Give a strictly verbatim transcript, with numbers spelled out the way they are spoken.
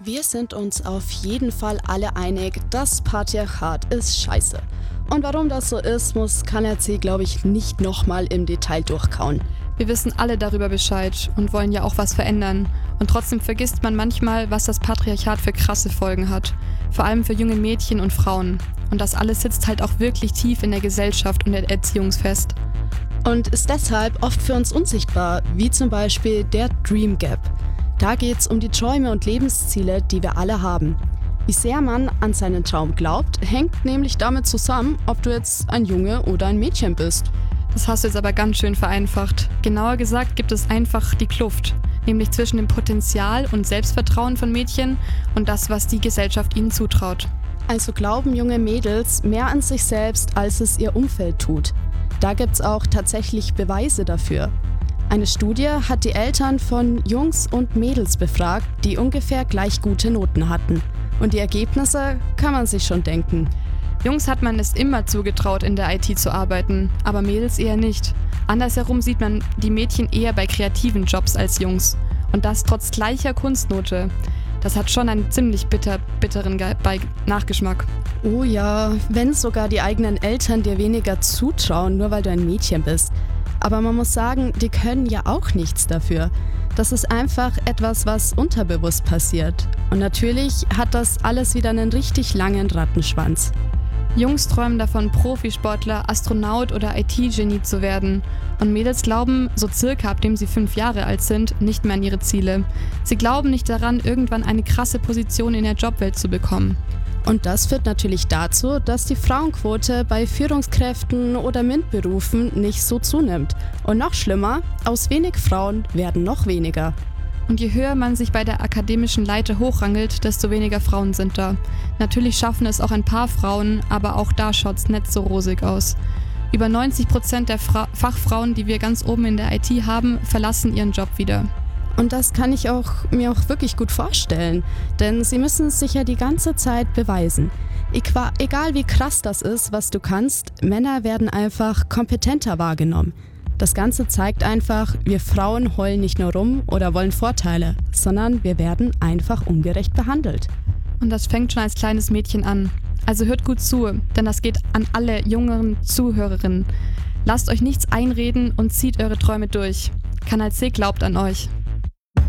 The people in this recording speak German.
Wir sind uns auf jeden Fall alle einig, das Patriarchat ist scheiße. Und warum das so ist, muss K N C, glaube ich, nicht nochmal im Detail durchkauen. Wir wissen alle darüber Bescheid und wollen ja auch was verändern. Und trotzdem vergisst man manchmal, was das Patriarchat für krasse Folgen hat. Vor allem für junge Mädchen und Frauen. Und das alles sitzt halt auch wirklich tief in der Gesellschaft und der Erziehung fest. Und ist deshalb oft für uns unsichtbar, wie zum Beispiel der Dream Gap. Da geht es um die Träume und Lebensziele, die wir alle haben. Wie sehr man an seinen Traum glaubt, hängt nämlich damit zusammen, ob du jetzt ein Junge oder ein Mädchen bist. Das hast du jetzt aber ganz schön vereinfacht. Genauer gesagt gibt es einfach die Kluft, nämlich zwischen dem Potenzial und Selbstvertrauen von Mädchen und das, was die Gesellschaft ihnen zutraut. Also glauben junge Mädels mehr an sich selbst, als es ihr Umfeld tut. Da gibt's auch tatsächlich Beweise dafür. Eine Studie hat die Eltern von Jungs und Mädels befragt, die ungefähr gleich gute Noten hatten. Und die Ergebnisse kann man sich schon denken. Jungs hat man es immer zugetraut, in der I T zu arbeiten, aber Mädels eher nicht. Andersherum sieht man die Mädchen eher bei kreativen Jobs als Jungs. Und das trotz gleicher Kunstnote. Das hat schon einen ziemlich bitter, bitteren Ge- Be- Nachgeschmack. Oh ja, wenn sogar die eigenen Eltern dir weniger zutrauen, nur weil du ein Mädchen bist. Aber man muss sagen, die können ja auch nichts dafür. Das ist einfach etwas, was unterbewusst passiert. Und natürlich hat das alles wieder einen richtig langen Rattenschwanz. Jungs träumen davon, Profisportler, Astronaut oder I T-Genie zu werden. Und Mädels glauben, so circa ab dem sie fünf Jahre alt sind, nicht mehr an ihre Ziele. Sie glauben nicht daran, irgendwann eine krasse Position in der Jobwelt zu bekommen. Und das führt natürlich dazu, dass die Frauenquote bei Führungskräften oder MINT-Berufen nicht so zunimmt. Und noch schlimmer, aus wenig Frauen werden noch weniger. Und je höher man sich bei der akademischen Leiter hochrangelt, desto weniger Frauen sind da. Natürlich schaffen es auch ein paar Frauen, aber auch da schaut's nicht so rosig aus. Über neunzig Prozent der Fra- Fachfrauen, die wir ganz oben in der I T haben, verlassen ihren Job wieder. Und das kann ich auch, mir auch wirklich gut vorstellen, denn sie müssen es sich ja die ganze Zeit beweisen. Equa- egal wie krass das ist, was du kannst, Männer werden einfach kompetenter wahrgenommen. Das Ganze zeigt einfach, wir Frauen heulen nicht nur rum oder wollen Vorteile, sondern wir werden einfach ungerecht behandelt. Und das fängt schon als kleines Mädchen an. Also hört gut zu, denn das geht an alle jüngeren Zuhörerinnen. Lasst euch nichts einreden und zieht eure Träume durch. Kanal C glaubt an euch.